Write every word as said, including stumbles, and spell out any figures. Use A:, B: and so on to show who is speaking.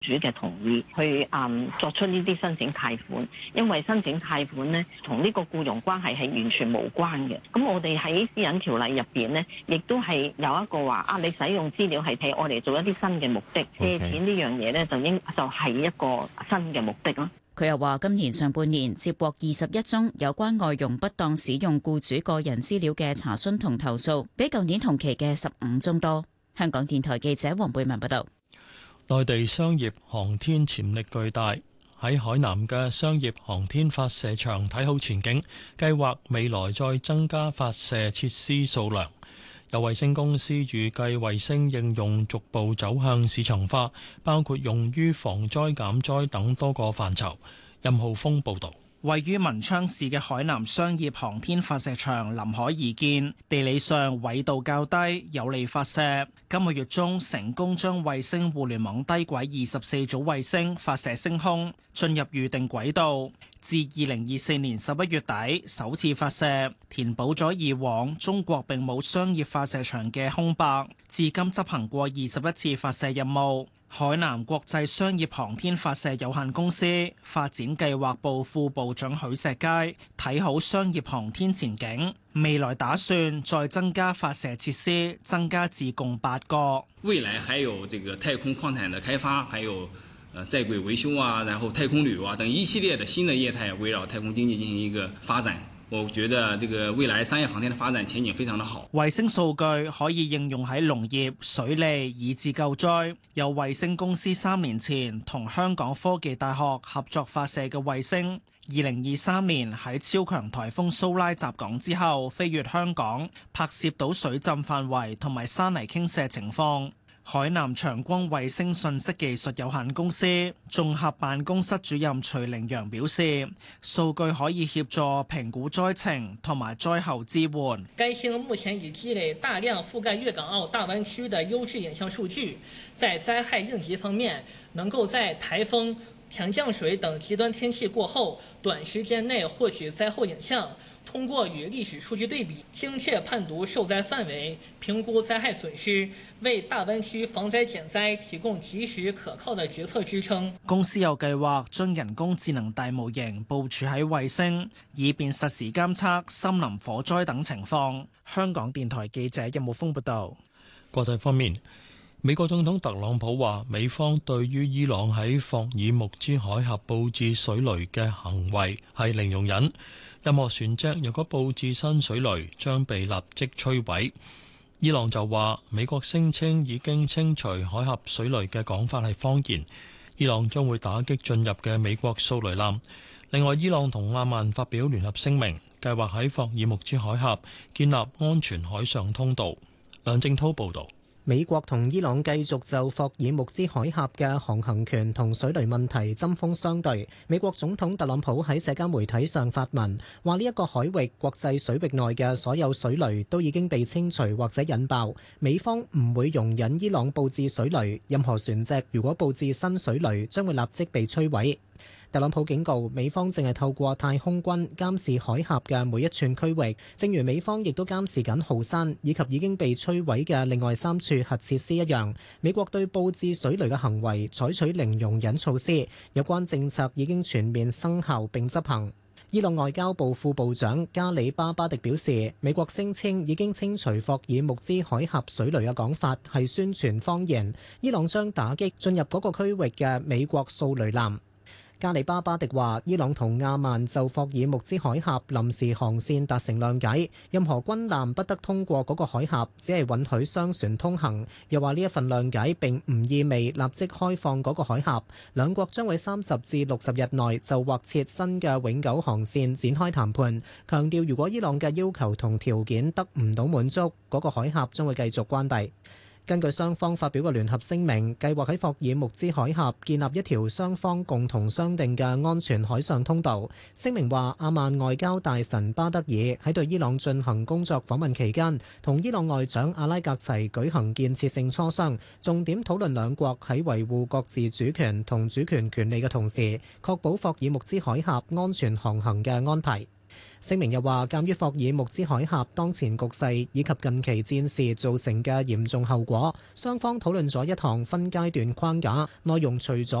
A: 主嘅同意去嗯作出呢啲申請貸款，因為申請貸款呢同呢個僱傭關係係完全無關嘅。咁我哋喺私隱條例入邊呢，亦都係有一個話啊，你使用資料係替我哋做一啲新嘅目的，借錢呢樣嘢呢，就應就係一個新嘅目的咯。
B: 佢又話：今年上半年接獲二十一宗有關外傭不當使用僱主個人資料嘅查詢同投訴，比舊年同期嘅十五宗多。香港電台記者黃貝文報道。
C: 內地商業航天潛力巨大，喺海南嘅商業航天發射場睇好前景，計劃未來再增加發射設施數量。有衛星公司預計衛星應用逐步走向市場化，包括用於防災減災等多個範疇。任浩峰報導。
D: 位於文昌市嘅海南商業航天發射場臨海而建，地理上緯度較低，有利發射。今個月中成功將衛星互聯網低軌二十四組衛星發射升空，進入預定軌道。至二零二四年十一月底首次發射，填補咗以往中國並冇商業發射場嘅空白。至今執行過二十一次發射任務。海南國際商業航天發射有限公司發展計劃部副部長許石佳睇好商業航天前景，未來打算再增加發射設施，增加至共八個。
E: 未來還有這個太空礦產的開發，還有呃在軌維修啊，然後太空旅遊啊等一系列的新的業態圍繞太空經濟進行一個發展。我覺得這個未來商業航天的發展前景非常的好。
D: 衛星數據可以應用喺農業、水利以至救災。有衛星公司三年前同香港科技大學合作發射嘅衛星，二零二三年喺超強颱風蘇拉襲港之後飛越香港，拍攝到水浸範圍同埋山泥傾瀉情況。海南長光衛星信息技術有限公司綜合辦公室主任徐凌陽表示，數據可以協助評估災情同埋災後支援。
F: 該星目前已積累大量覆蓋粵港澳大灣區的優質影像數據，在災害應急方面，能夠在颱風、強降水等極端天氣過後，短時間內獲取災後影像。通過與歷史數據對比，精確判讀受災範圍，評估災害損失，為大灣區防災減災提供及時可靠的決策支撐。
D: 公司有計劃將人工智能大模型部署喺衛星，以便實時監測森林火災等情況。香港電台記者任武峰報道。
C: 國際方面，美國總統特朗普話，美方對於伊朗喺霍爾木茲海峽佈置水雷嘅行為係零容忍。任何船隻若果佈置新水雷，將被立即摧毀。伊朗就話，美國聲稱已經清除海峽水雷嘅講法係謊言。伊朗將會打擊進入嘅美國掃雷艦。另外，伊朗同阿曼發表聯合聲明，計劃喺霍爾木茲海峽建立安全海上通道。梁正濤報導。
G: 美國同伊朗繼續就霍爾木茲海峽嘅航行權同水雷問題針鋒相對。美國總統特朗普喺社交媒體上發文，話呢一個海域國際水域內嘅所有水雷都已經被清除或者引爆，美方唔會容忍伊朗佈置水雷，任何船隻如果佈置新水雷，將會立即被摧毀。特朗普警告，美方正係透過太空軍監視海峽嘅每一寸區域，正如美方亦都監視緊浩山以及已經被摧毀嘅另外三處核設施一樣。美國對佈置水雷嘅行為採取零容忍措施，有關政策已經全面生效並執行。伊朗外交部副部長加里巴巴迪表示，美國聲稱已經清除霍爾木茲海峽水雷嘅講法係宣傳謊言，伊朗將打擊進入嗰個區域嘅美國掃雷艦。加里巴巴迪話，伊朗同亞曼就霍爾木茲海峽臨時航線達成諒解，任何軍艦不得通過嗰個海峽，只係允許商船通行。又話呢一份諒解並唔意味立即開放嗰個海峽，兩國將會三十至六十日內就劃設新嘅永久航線展開談判。強調如果伊朗嘅要求同條件得唔到滿足，嗰個海峽將會繼續關閉。根據雙方發表嘅聯合聲明，計劃喺霍爾木茲海峽建立一條雙方共同商定嘅安全海上通道。聲明話，阿曼外交大臣巴德爾喺對伊朗進行工作訪問期間，同伊朗外長阿拉格齊舉行建設性磋商，重點討論兩國喺維護各自主權同主權權利嘅同時，確保霍爾木茲海峽安全航行嘅安排。 聲明又話，鑑於霍爾木茲海峽當前局勢以及近期戰事造成嘅嚴重後果，雙方討論咗一項分階段框架，內容除咗